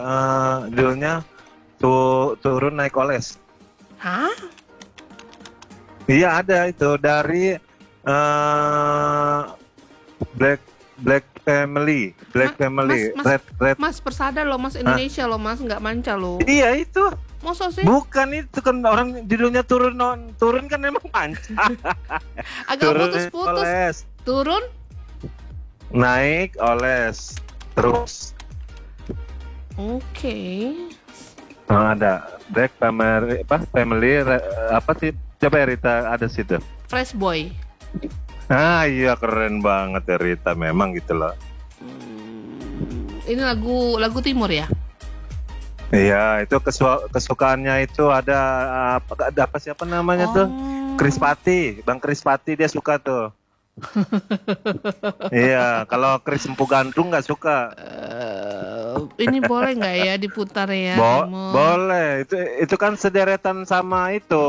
judulnya turun naik oles. Hah? Iya ada itu dari Black Family, Red. Mas persada loh, Mas Indonesia loh, Mas nggak manca loh. Iya itu. Masa sih? Bukan itu kan orang judulnya turun kan emang manca. Agak Turun putus-putus. oles. Turun? Naik oles terus. Oke. Ada Black Family apa sih? Coba ya Rita ada situ. Fresh Boy. Iya keren banget ya Rita memang gitu loh. Ini lagu timur ya? Iya itu kesukaannya itu ada apa siapa namanya tuh? Krispati, Bang Krispati dia suka tuh. Iya kalau Kris Empu Gantung nggak suka. Ini boleh nggak ya diputar ya? Boleh itu kan sederetan sama itu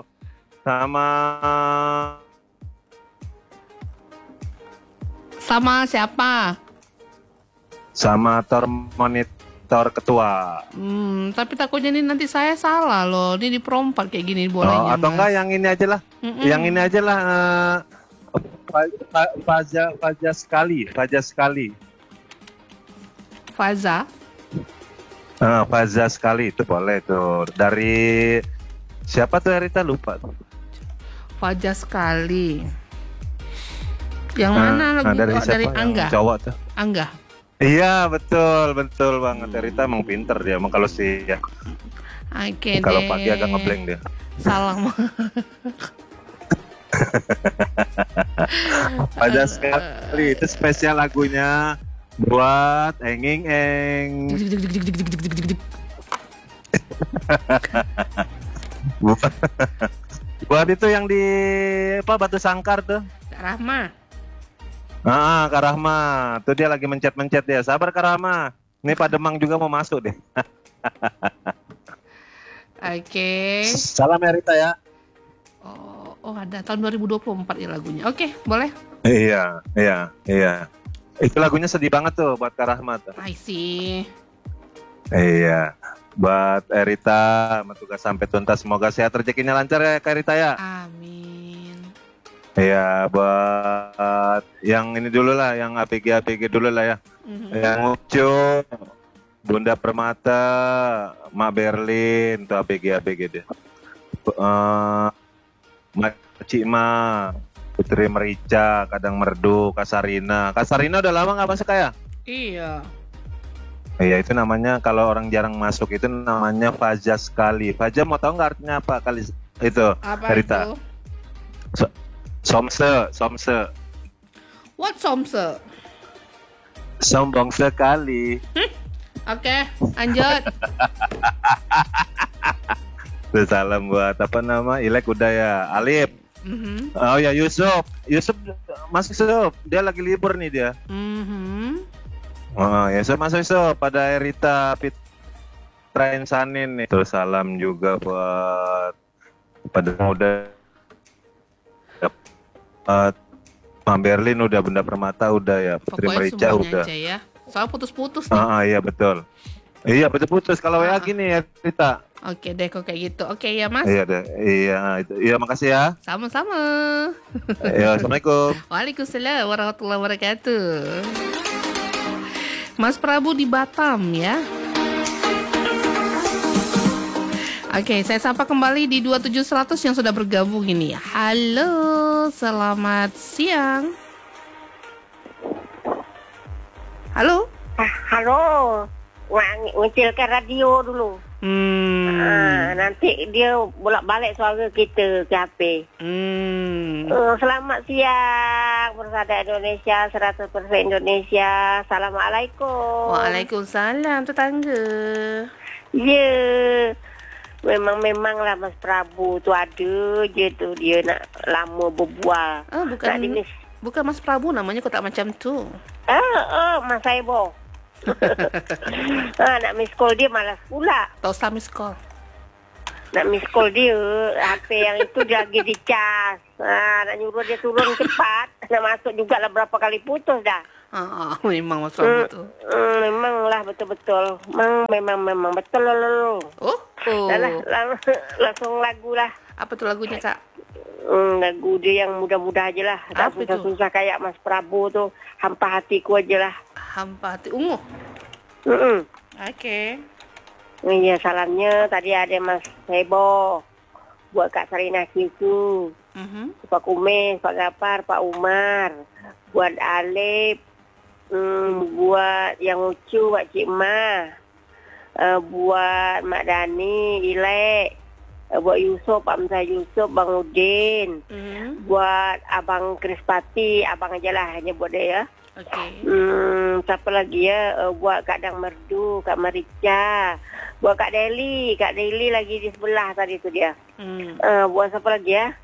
sama siapa? Sama monitor ketua. Tapi takutnya ini nanti saya salah loh. Ini diperompak kayak gini bolehnya. Atau Mas. enggak yang ini aja lah. Yang ini aja lah. Faja sekali. Faza. Faza sekali itu boleh tuh. Dari siapa tuh Rita lupa. Faja sekali. Yang mana lagu dari Angga? Cowok tuh. Angga. Iya betul banget. Rita emang pinter dia. Emang kalau sih ya. Oke Kalau deh. pagi agak ngeblank dia. Salam. Faza sekali itu spesial lagunya buat Enging. Buat itu yang di Batu Sangkar tuh. Kak Rahma. Kak Rahma, tuh dia lagi mencet dia. Sabar Kak Rahma. Ini Pak Demang juga mau masuk deh. Oke. Salam Rita ya. Oh ada tahun 2024 ya lagunya. Oke, boleh. Iya. Itu lagunya sedih banget tuh buat Kak Rahma tuh. I see. Iya. Buat Rita, tugas sampai tuntas. Semoga sehat rezekinya lancar ya Kak Rita ya. Amin. Iya, buat yang ini dulu lah, yang APG dulu lah ya. Yang Ucu, Bunda Permata, Mak Berlin, tuh APG dia. Cik Ma, Putri Merica, Kadang Merdu, Kasarina udah lama nggak masuk ya? Iya. Iya itu namanya kalau orang jarang masuk itu namanya Faja sekali. Faja mau tahu nggak artinya apa kali itu? Apa Rita? itu? Somse. What somse? Sombong sekali. Oke, lanjut. Salam buat apa nama Ilek udah ya. Alip. Oh ya Yusuf masuk Yusuf. Dia lagi libur nih dia. Oh Yusuf masuk Yusuf. Pada Rita Fitra Insanin nih. Terus salam juga buat pada muda. Mam Berlin udah, Bunda Permata udah ya, Putri Merica udah. Aja ya. Soal putus-putus nih. Iya betul. Iya putus kalau ya gini ya Rita. Oke deh kok kayak gitu. Oke ya Mas. Iya deh. Iya makasih ya. Sama-sama. Ya, Assalamualaikum. Waalaikumsalam warahmatullahi wabarakatuh. Mas Prabu di Batam ya. Oke, saya sapa kembali di 27100 yang sudah bergabung ini. Halo, selamat siang. Halo. Halo. Ngecilkan radio dulu. Nanti dia bolak-balik suara kita ke HP. Selamat siang Persada Indonesia 100% Indonesia. Assalamualaikum. Waalaikumsalam tetangga. Ya. Memang lah Mas Prabu tu ada je tu dia nak lama berbual. Bukan Mas Prabu namanya kok tak macam tu. Mas Saibo. Nak miss call dia malas pula. Tak usah miss call. Nak miss call dia, HP yang itu dia lagi dicas. Nak nyuruh dia turun cepat. Nak masuk juga lah berapa kali putus dah. Memang masalah tu. Memanglah betul-betul. Memang betul loh. Langsung lagu lah. Apa tu lagunya, Kak? Lagu dia yang mudah-mudah aja lah. Tak susah-susah kayak Mas Prabu tu. Hampa hatiku aja lah. Hampa hati ungu. Okey. Iya, salamnya tadi ada Mas Hebo buat Kak Sarina Kisu, Pak Kumis, Pak Gapar, Pak Umar, buat Alip, buat yang lucu, Pak Cik Ma, buat Mak Dani, Ilek, buat Yusuf, Pak Mzah Yusuf, Bang Udin, buat Abang Krispati, abang aja lah hanya buat dia ya. Okey. Siapa lagi ya? Buat Kak Dang Merdu, Kak Marica, buat Kak Deli lagi di sebelah tadi tu dia. Buat siapa lagi ya?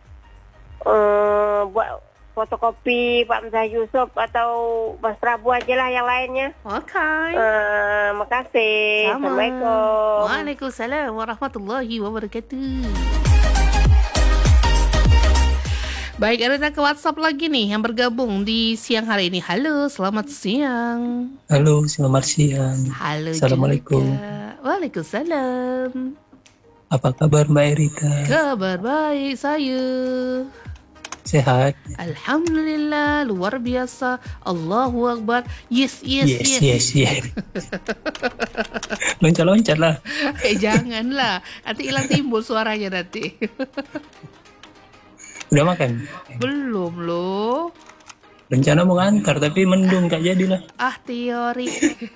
Buat fotokopi Pak Mzah Yusuf atau Mas Prabu aja lah yang lainnya. Okey. Makasih. Assalamualaikum. Waalaikumsalam warahmatullahi wabarakatuh. Baik, ada ke WhatsApp lagi nih yang bergabung di siang hari ini. Halo, selamat siang. Halo, selamat siang. Halo. Assalamualaikum. Juga. Waalaikumsalam. Apa kabar Mbak Erika? Kabar baik saya. Sehat? Alhamdulillah, luar biasa. Allahu Akbar. Yes. Loncat-loncat lah. Janganlah. Nanti hilang timbul suaranya nanti. Udah makan? Belum loh. Rencana mau ngantar tapi mendung gak jadilah. Teori.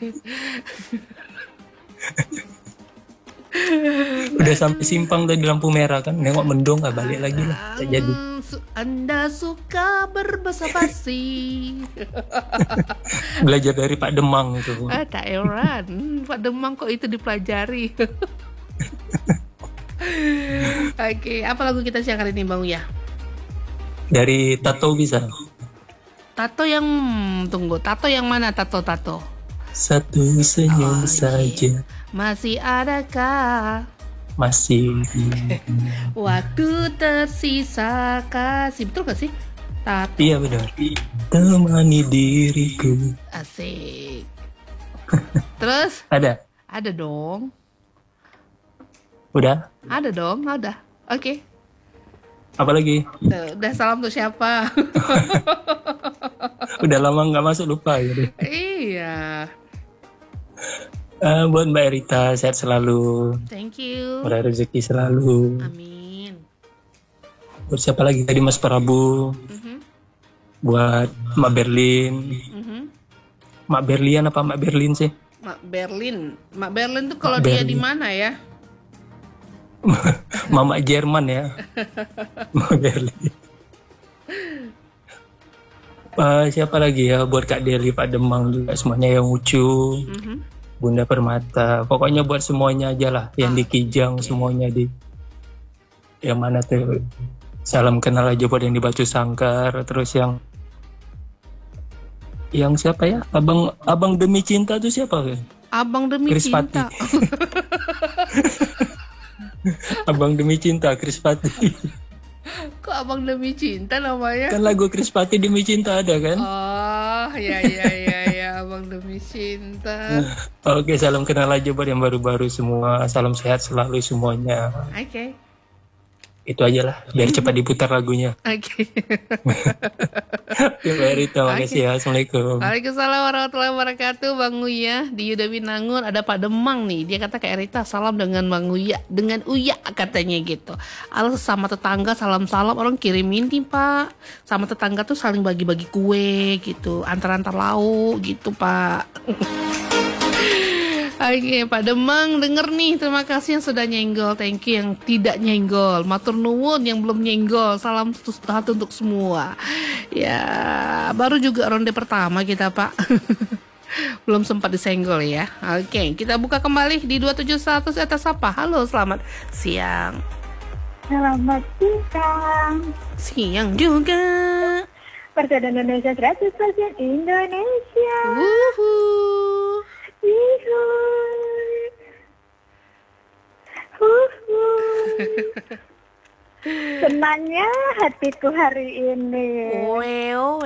Udah sampai simpang tadi lampu merah kan, nengok mendung gak balik lagi lah, tak jadi. Anda suka berbahasa basi. Belajar dari Pak Demang itu. Tak heran, Pak Demang kok itu dipelajari. Oke, apa lagu kita siang hari ini Bang Uya? Dari Tato bisa. Tato yang tato yang mana tato? Satu senyum saja. Masih adakah Masih waktu tersisa kasih? Betul gak sih? Tato. Iya benar. Temani diriku. Asik. Terus? Ada dong. Udah? Ada dong, udah. Oke. Apa lagi? Udah salam untuk siapa? Udah lama nggak masuk, lupa gitu. Iya. Buat Mbak Erita sehat selalu. Thank you. Murah rezeki selalu. Amin. Buat siapa lagi tadi Mas Prabu? Buat Mak Berlin. Mak Berlian apa Mak Berlin sih? Mak Berlin tuh kalau dia di mana ya? Mama Jerman ya. Mak Berlin. Siapa lagi ya? Buat Kak Deli, Pak Demang juga semuanya yang lucu. Bunda Permata. Pokoknya buat semuanya aja lah. Yang di Kijang semuanya di. Yang mana tuh? Salam kenal aja buat yang di Batu Sangkar. Terus yang siapa ya? Abang Demi Cinta tuh siapa? Abang Demi Krispati. Cinta. Abang Demi Cinta, Krispati. Kok Abang Demi Cinta namanya? Kan lagu Krispati Demi Cinta ada kan? Oh, ya, Abang Demi Cinta. Oke, salam kenal aja buat yang baru-baru semua. Salam sehat selalu semuanya. Oke. Itu aja lah, biar cepat diputar lagunya. Oke. Ya, Mbak Rita, makasih ya. Assalamualaikum. Waalaikumsalam warahmatullahi wabarakatuh. Bang Uya di Yuda Binangun. Ada Pak Demang nih. Dia kata Kak Rita, salam dengan Bang Uya. Dengan Uya katanya gitu. Sama tetangga salam-salam. Orang kirimin nih Pak. Sama tetangga tuh saling bagi-bagi kue gitu. Antar-antar lauk gitu Pak. Oke, Pak Demang denger nih. Terima kasih yang sudah nyenggol. Thank you yang tidak nyenggol. Matur nuwun yang belum nyenggol. Salam satu untuk semua. Ya, baru juga ronde pertama kita, Pak. Belum sempat disenggol ya. Oke, kita buka kembali di 271 atas apa? Halo, selamat siang. Selamat siang. Siang juga. Persada Indonesia 100% Indonesia. Wuhu. Yuhu. Senangnya hatiku hari ini. Weo.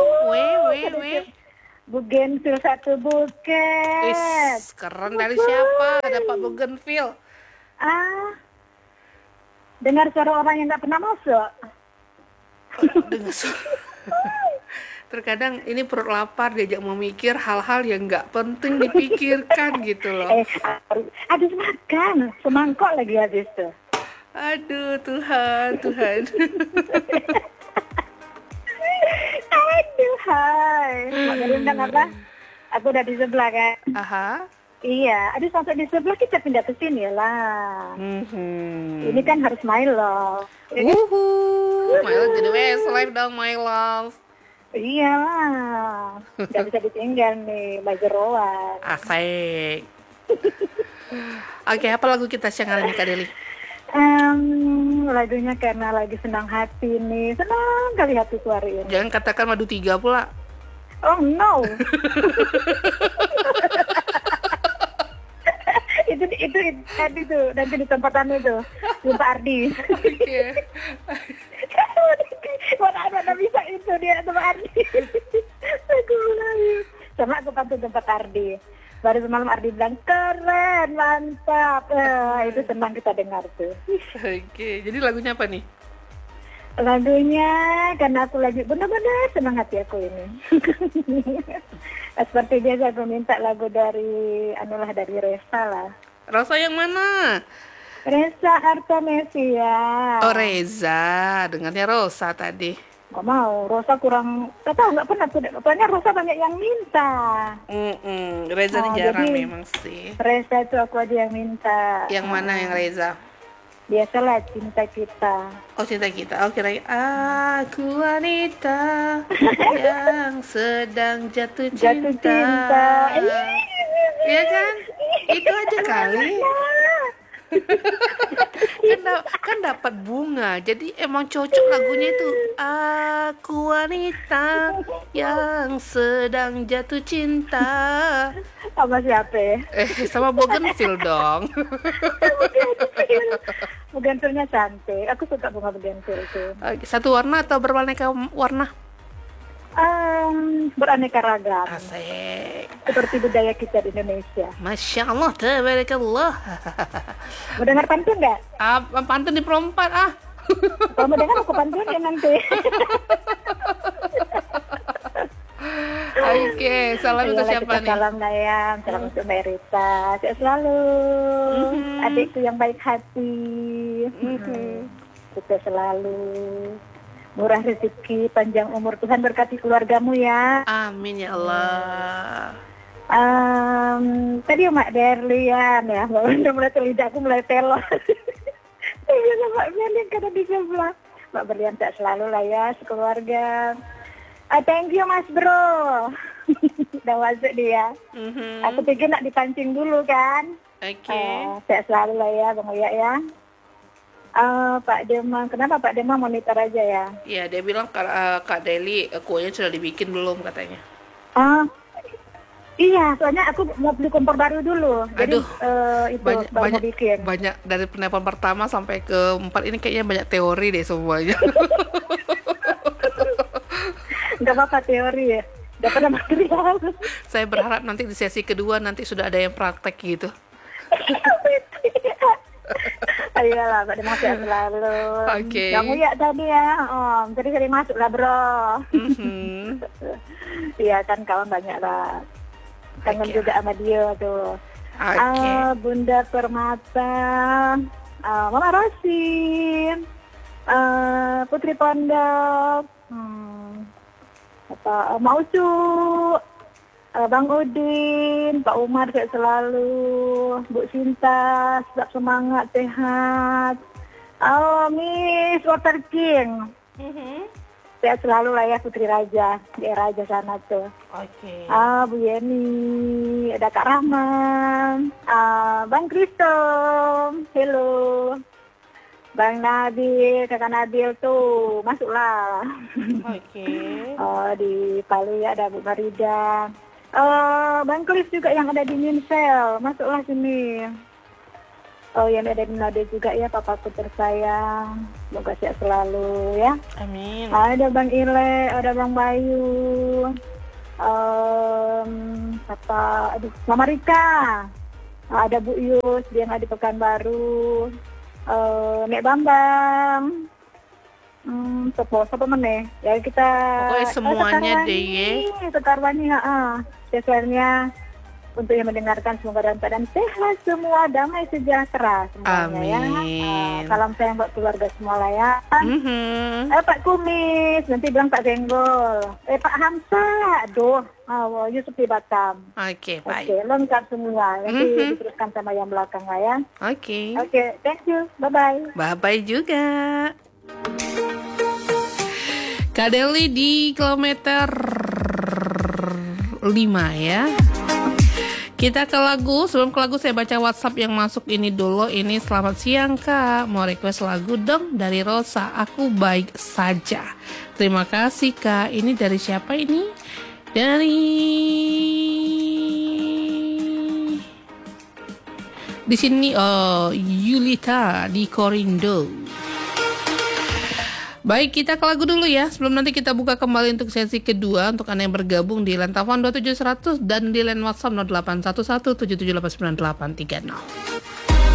Bugenvil satu buket. Keren, dari siapa? Dapat Bougainville. Dengar suara orang yang nggak pernah masuk. Dengar suara. Terkadang ini perut lapar, diajak memikir hal-hal yang nggak penting dipikirkan gitu loh. Habis makan, semangkok lagi habis tuh. Aduh, Tuhan. Aduh, hai. Mak Garin undang apa? Aku udah di sebelah kan? Aha. Iya, aduh sampai di sebelah kita pindah ke sini lah. Ini kan harus my love. My love jadi Westlife dong, my love. Iya lah, gak bisa ditinggal nih, Mbak Jeroan. Asik. Oke, apa lagu kita siang hari ini, Kak Deli? Lagunya karena lagi senang hati nih, senang kali hatiku hari ini. Jangan katakan Madu 3 pula. Oh no. itu tadi tuh nanti di tempatan itu Pak Ardi. Oke. Mana bisa itu dia sama Ardi. Aku mulai sama aku pantun tempat Ardi. Baru semalam Ardi bilang keren, mantap. Itu senang kita dengar tuh. Oke, jadi lagunya apa nih? Lagunya karena aku lagi benar-benar senang hati aku ini. Seperti biasa aku minta lagu dari dari Resa lah. Rosa yang mana? Resa Artamevia. Oh, Reza, dengarnya Rosa tadi. Gak mau, Rosa kurang, nggak pernah. Pokoknya Rosa banyak yang minta. Reza ini jarang jadi, memang sih. Resa itu aku aja yang minta. Yang mana yang Reza? Biasalah Cinta Kita. Oh, Cinta Kita. Oh, kira aku wanita yang sedang jatuh cinta. Jatuh cinta. Iya kan? Itu aja kali. kan dapat bunga, jadi emang cocok lagunya itu. Aku wanita yang sedang jatuh cinta. Sama siapa? Sama Bougainville dong. Bougainville-nya cantik. Aku suka bunga Bougainville itu. Satu warna atau beraneka warna? Beraneka ragam. Asik. Seperti budaya kita di Indonesia. Masya Allah, tabarakallah. Mau dengar pantun nggak? Pantun di perempat Kalau mau dengar aku pantunin nanti. Oke, salam untuk siapa nih? Salam Dayang, salam untuk Mbak Rita. Sehat selalu. Adikku yang baik hati. Sukses selalu. Murah rezeki, panjang umur, Tuhan berkati keluargamu ya. Amin ya Allah. Tadi Mak Berlian ya, udah mulai lidahku mulai telor. Iya Mak Berlian kata di sebelah. Mak Berlian tak selalu lah ya, sekeluarga. Thank you Mas Bro. Udah masuk dia. Aku pikir nak dipancing dulu kan. Oke. Tak selalu lah ya Bang Uya ya. Pak Demang, kenapa Pak Demang monitor aja ya? Iya, dia bilang Kak Deli kuenya sudah dibikin belum katanya. Iya, soalnya aku mau beli kompor baru dulu. Aduh, jadi itu baru mau bikin. Banyak dari penelpon pertama sampai ke 4 ini kayaknya banyak teori deh semuanya. Enggak apa-apa teori ya. Enggak pernah material. Saya berharap nanti di sesi kedua nanti sudah ada yang praktek gitu. Ayolah, Pak Demang sehat selalu. Oke. Kamu ya tadi ya, jadi sering masuk lah bro. Iya kan kawan banyak lah. Kangen juga sama dia tuh. Bunda Permata, Mama Rosin, Putri Pondok, Mausu, Bang Udin, Pak Umar sehat selalu, Bu Sinta, tetap semangat, sehat. Miss Water King, sehat selalu lah ya Putri Raja, di Raja sana tuh. Oke. Bu Yeni, ada Kak Rahman, Bang Kristo, hello. Bang Nabil, Kakak Nabil tuh, masuklah. Oke. Di Palu ya ada Bu Marida. Bang Klis juga yang ada di Minsel, masuklah sini. Oh, yang ada di Manado juga ya, papaku tersayang. Semoga sehat selalu ya. Amin. Ada Bang Ile, ada Bang Bayu. Mama Rika. Ada Bu Yus, dia yang ada di Pekanbaru. Nek Bambang. Siapa meneh? Ya kita. Pokoknya semuanya deh ya. Tekarwani, Sesuainya untuk yang mendengarkan, semoga dalam keadaan sehat semua, damai sejahtera semuanya. Amin. Ya. Salam sayang buat keluarga semua lah ya. Pak Kumis, nanti bilang Pak Zenggol. Pak Hamsa, aduh, Yusuf di Batam. Oke, baik. Oke, lengkap semua. Nanti diteruskan sama yang belakang lah ya. Oke. Oke, thank you. Bye-bye. Bye-bye juga. Kak Deli di kilometer 5 ya. Kita ke lagu. Sebelum ke lagu saya baca WhatsApp yang masuk ini dulu. Ini selamat siang Kak, mau request lagu dong dari Rosa, Aku Baik Saja. Terima kasih Kak. Ini dari siapa ini? Dari di sini Yulita di Korindo. Baik, kita ke lagu dulu ya. Sebelum nanti kita buka kembali untuk sesi kedua untuk Anda yang bergabung di line telepon 27100 dan di line WhatsApp 0811 7789 9830.